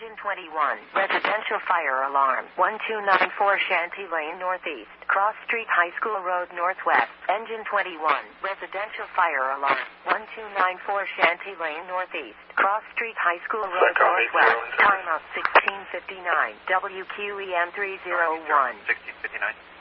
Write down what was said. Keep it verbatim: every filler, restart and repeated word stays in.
Engine twenty-one, residential fire alarm, one two nine four Shanty Lane Northeast, Cross Street High School Road Northwest. Engine twenty-one, residential fire alarm, one two nine four Shanty Lane Northeast, Cross Street High School Road Northwest. Timeout sixteen fifty-nine, W Q E M three oh one. sixteen fifty-nine.